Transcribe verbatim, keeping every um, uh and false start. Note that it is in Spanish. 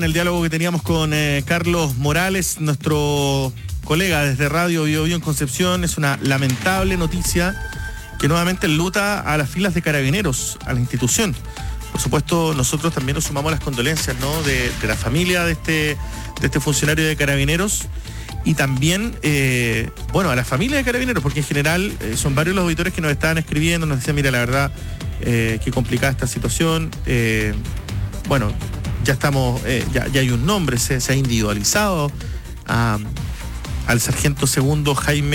En el diálogo que teníamos con eh, Carlos Morales, nuestro colega desde Radio Bio Bio en Concepción, es una lamentable noticia que nuevamente enluta a las filas de Carabineros, a la institución. Por supuesto, nosotros también nos sumamos a las condolencias, ¿no?, de, de la familia de este, de este funcionario de Carabineros y también, eh, bueno, a la familia de Carabineros, porque en general eh, son varios los auditores que nos estaban escribiendo, nos decían, mira, la verdad, eh, qué complicada esta situación, eh, bueno, ya estamos, eh, ya, ya hay un nombre, se, se ha individualizado a, al sargento segundo Jaime